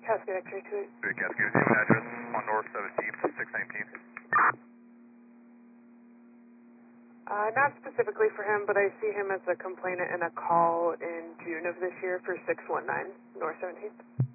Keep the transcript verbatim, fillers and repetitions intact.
Cascade X-ray two eight. Good, Cascade. Do you have an address on North seventeenth, six nineteen? Uh, not specifically for him, but I see him as a complainant in a call in June of this year for six one nine North seventeenth.